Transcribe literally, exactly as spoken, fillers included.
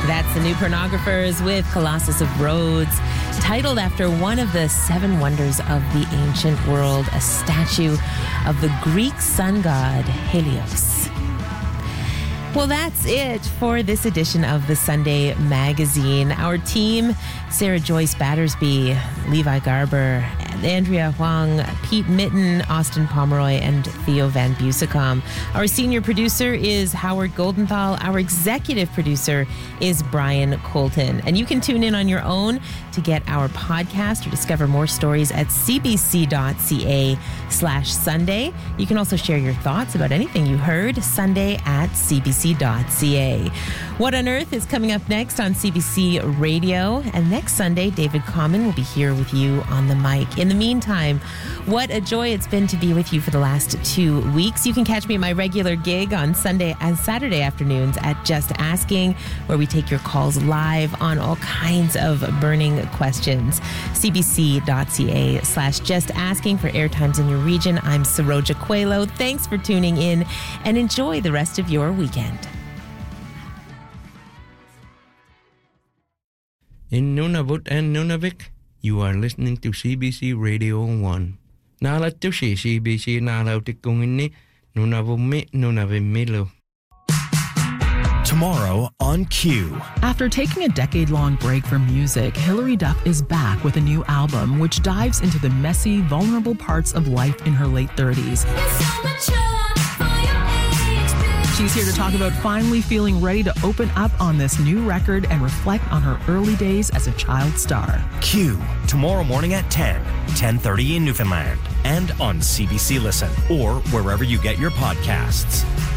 That's the New Pornographers with Colossus of Rhodes, titled after one of the seven wonders of the ancient world, a statue of the Greek sun god Helios. Well, that's it for this edition of the Sunday Magazine. Our team, Sarah Joyce Battersby, Levi Garber, Andrea Huang, Pete Mitten, Austin Pomeroy, and Theo Van Busicom. Our senior producer is Howard Goldenthal. Our executive producer is Brian Colton. And you can tune in on your own to get our podcast or discover more stories at cbc.ca slash Sunday. You can also share your thoughts about anything you heard Sunday at cbc.ca. What on Earth is coming up next on C B C Radio. And next Sunday, David Common will be here with you on the mic. In the meantime, what a joy it's been to be with you for the last two weeks. You can catch me at my regular gig on Sunday and Saturday afternoons at Just Asking, where we take your calls live on all kinds of burning questions. cbc.ca slash Just Asking for airtimes in your region. I'm Saroja Coelho. Thanks for tuning in and enjoy the rest of your weekend. In Nunavut and Nunavik, you are listening to C B C Radio one. Nalat to si C B C nalautik kung ini Nunavumi Nunavimilu. Tomorrow on Q. After taking a decade-long break from music, Hilary Duff is back with a new album which dives into the messy, vulnerable parts of life in her late thirties. She's here to talk about finally feeling ready to open up on this new record and reflect on her early days as a child star. Q, tomorrow morning at ten, ten thirty in Newfoundland, and on C B C Listen, or wherever you get your podcasts.